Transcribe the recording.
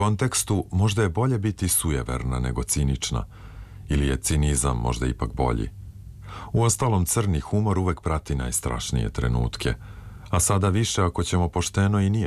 kontekstu možda je bolje biti sujeverna nego cinična, ili je cinizam možda ipak bolji. Uostalom, crni humor uvek prati najstrašnije trenutke, a sada više, ako ćemo pošteno, i nije